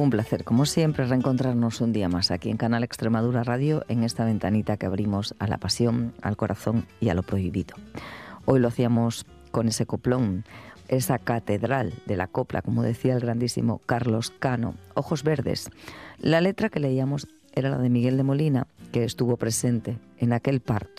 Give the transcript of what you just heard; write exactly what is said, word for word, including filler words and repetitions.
Un placer, como siempre, reencontrarnos un día más aquí en Canal Extremadura Radio, en esta ventanita que abrimos a la pasión, al corazón y a lo prohibido. Hoy lo hacíamos con ese coplón, esa catedral de la copla, como decía el grandísimo Carlos Cano, Ojos Verdes. La letra que leíamos era la de Miguel de Molina, que estuvo presente en aquel parto